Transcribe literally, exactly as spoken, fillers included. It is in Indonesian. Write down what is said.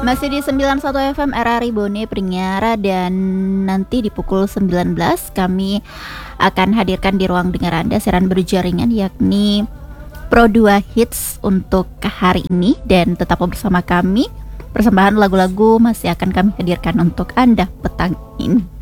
Masih di sembilan puluh satu F M R R I Bone Pringara, dan nanti di pukul sembilan belas kami akan hadirkan di ruang dengar Anda siaran berjaringan, yakni Pro dua Hits untuk hari ini. Dan tetap bersama kami, persembahan lagu-lagu masih akan kami hadirkan untuk Anda petang ini.